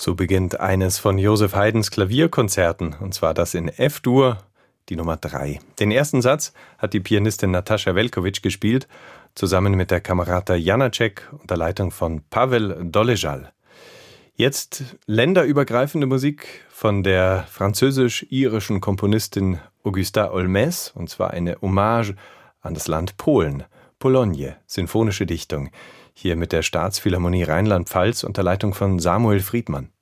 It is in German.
So beginnt eines von Joseph Haydns Klavierkonzerten, und zwar das in F-Dur, die Nummer 3. Den ersten Satz hat die Pianistin Natascha Velkovic gespielt, zusammen mit der Camerata Janacek unter Leitung von Pavel Dolezal. Jetzt länderübergreifende Musik von der französisch-irischen Komponistin Augusta Olmès, und zwar eine Hommage an das Land Polen. Pologne, sinfonische Dichtung. Hier mit der Staatsphilharmonie Rheinland-Pfalz unter Leitung von Samuel Friedmann.